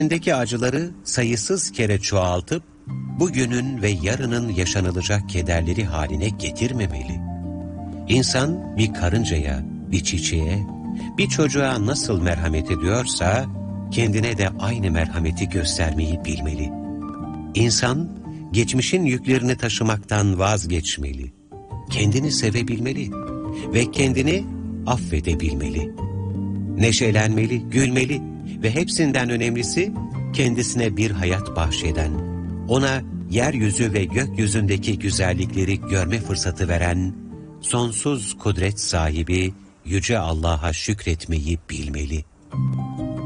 içindeki acıları sayısız kere çoğaltıp, bugünün ve yarının yaşanılacak kederleri haline getirmemeli. İnsan bir karıncaya, bir çiçeğe, bir çocuğa nasıl merhamet ediyorsa, kendine de aynı merhameti göstermeyi bilmeli. İnsan, geçmişin yüklerini taşımaktan vazgeçmeli. Kendini sevebilmeli ve kendini affedebilmeli. Neşelenmeli, gülmeli ve hepsinden önemlisi kendisine bir hayat bahşeden, ona yeryüzü ve gökyüzündeki güzellikleri görme fırsatı veren, sonsuz kudret sahibi Yüce Allah'a şükretmeyi bilmeli.